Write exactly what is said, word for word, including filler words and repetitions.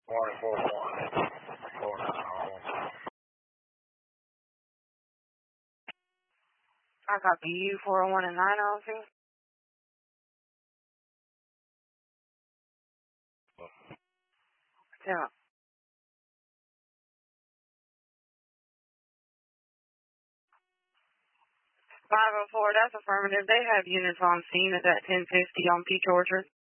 One four one. Four nine home. I copy you four oh one and nine oh two. Yeah. five oh four, that's affirmative. They have units on scene at that ten fifty on Peach Orchard.